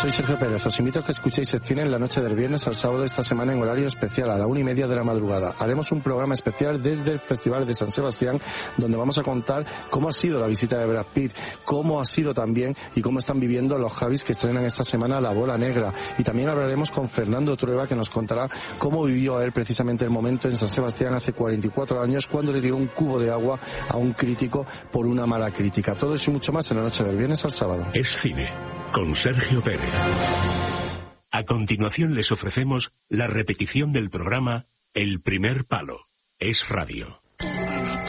Soy Sergio Pérez. Os invito a que escuchéis secciones en la noche del viernes al sábado de esta semana en horario especial a la 1:30 de la madrugada. Haremos un programa especial desde el Festival de San Sebastián, donde vamos a contar cómo ha sido la visita de Brad Pitt, cómo ha sido también y cómo están viviendo los Javis que estrenan esta semana La Bola Negra. Y también hablaremos con Fernando Trueba, que nos contará cómo vivió él precisamente el momento en San Sebastián hace 44 años cuando le tiró un cubo de agua a un crítico por una mala crítica. Todo eso y mucho más en la noche del viernes al sábado. Es cine, con Sergio Pérez. A continuación les ofrecemos la repetición del programa El Primer Palo. Es Radio.